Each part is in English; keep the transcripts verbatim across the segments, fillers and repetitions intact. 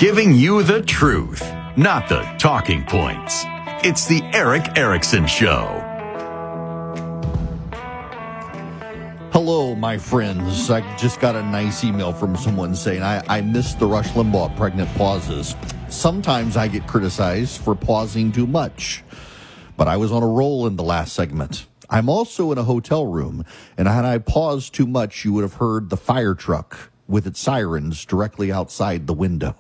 Giving you the truth, not the talking points. It's the Erick Erickson Show. Hello, my friends. I just got a nice email from someone saying I, I missed the Rush Limbaugh pregnant pauses. Sometimes I get criticized for pausing too much, but I was on a roll in the last segment. I'm also in a hotel room, and had I paused too much, you would have heard the fire truck with its sirens directly outside the window.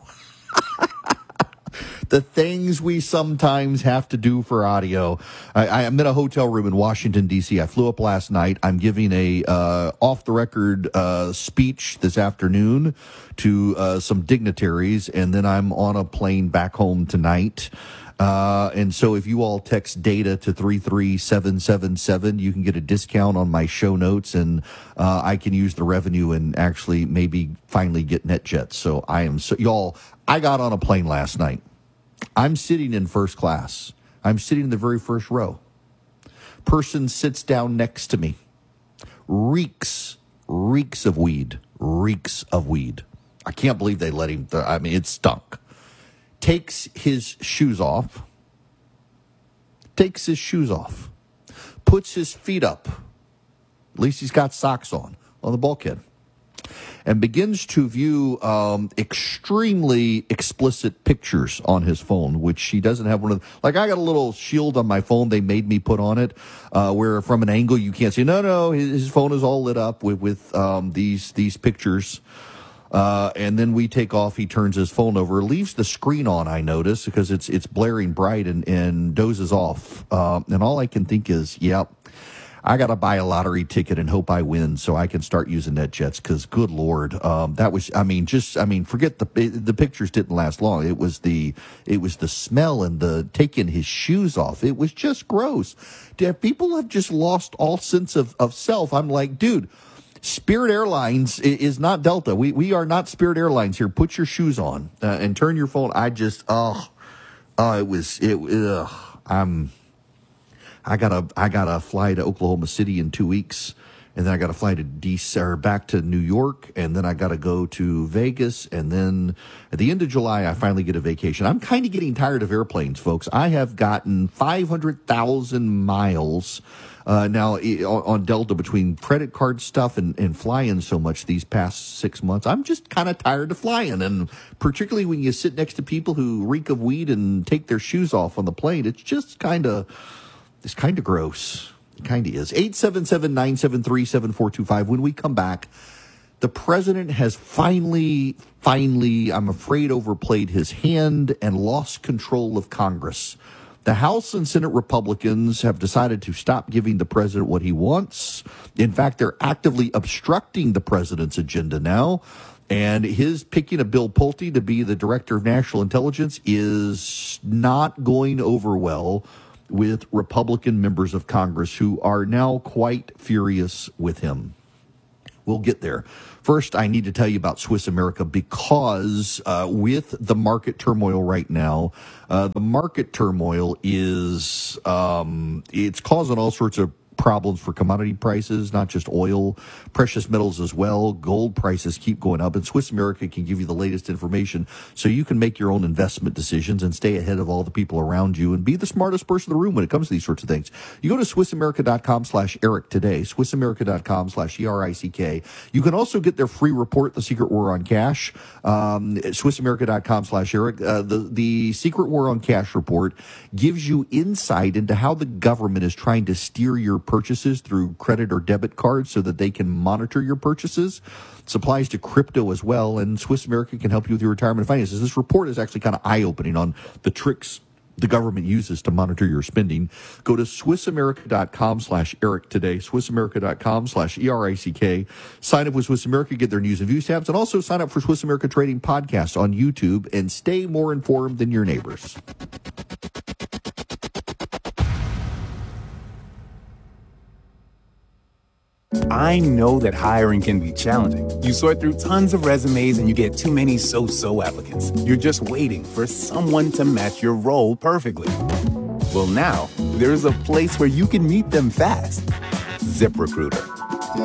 The things we sometimes have to do for audio. I, I'm in a hotel room in Washington, D C. I flew up last night. I'm giving a uh, off-the-record uh, speech this afternoon to uh, some dignitaries, and then I'm on a plane back home tonight. Uh, and so if you all text data to three three seven seven seven, you can get a discount on my show notes, and uh, I can use the revenue and actually maybe finally get NetJets. So I am, so y'all, I got on a plane last night. I'm sitting in first class. I'm sitting in the very first row. Person sits down next to me. Reeks, reeks of weed, reeks of weed. I can't believe they let him, th- I mean, it stunk. Takes his shoes off, takes his shoes off, puts his feet up, at least he's got socks on, on the bulkhead, and begins to view um, extremely explicit pictures on his phone, which he doesn't have one of the, like I got a little shield on my phone they made me put on it, uh, where from an angle you can't see. No, no, his, his phone is all lit up with, with um, these these pictures. Uh, and then we take off. He turns his phone over, leaves the screen on, I notice, because it's it's blaring bright, and, and dozes off. Uh, and all I can think is, yep, I got to buy a lottery ticket and hope I win so I can start using NetJets, because good Lord, um, that was, I mean, just, I mean, forget the, the pictures didn't last long. It was the, it was the smell and the taking his shoes off. It was just gross. People have just lost all sense of, of self. I'm like, dude, Spirit Airlines is not Delta. We we are not Spirit Airlines here. Put your shoes on uh, and turn your phone. I just oh, oh it was it. Ugh, I'm I gotta I gotta fly to Oklahoma City in two weeks, and then I gotta fly to D C or back to New York, and then I gotta go to Vegas, and then at the end of July I finally get a vacation. I'm kind of getting tired of airplanes, folks. I have gotten five hundred thousand miles. Uh, now, on Delta, between credit card stuff and, and flying so much these past six months, I'm just kind of tired of flying. And particularly when you sit next to people who reek of weed and take their shoes off on the plane, it's just kind of, it's kind of gross. It kind of is. eight seven seven, nine seven three, seven four two five. When we come back, the president has finally, finally, I'm afraid, overplayed his hand and lost control of Congress. The House and Senate Republicans have decided to stop giving the president what he wants. In fact, they're actively obstructing the president's agenda now. And his picking of Bill Pulte to be the director of national intelligence is not going over well with Republican members of Congress who are now quite furious with him. We'll get there. First, I need to tell you about Swiss America, because uh, with the market turmoil right now, uh, the market turmoil is um, it's causing all sorts of problems for commodity prices, not just oil, precious metals as well. Gold prices keep going up, and Swiss America can give you the latest information so you can make your own investment decisions and stay ahead of all the people around you and be the smartest person in the room when it comes to these sorts of things. You go to SwissAmerica.com slash Eric today, SwissAmerica.com slash E R I C K. You can also get their free report, The Secret War on Cash, um, SwissAmerica.com slash Eric. Uh, the, the Secret War on Cash report gives you insight into how the government is trying to steer your purchases through credit or debit cards so that they can monitor your purchases. It applies to crypto as well, and Swiss America can help you with your retirement finances. This report is actually kind of eye-opening on the tricks the government uses to monitor your spending. Go to SwissAmerica.com slash Eric today, SwissAmerica.com slash E R I C K. Sign up with Swiss America, get their news and views tabs, and also sign up for Swiss America Trading Podcast on YouTube and stay more informed than your neighbors. I know that hiring can be challenging. You sort through tons of resumes and you get too many so-so applicants. You're just waiting for someone to match your role perfectly. Well, now, there's a place where you can meet them fast. ZipRecruiter.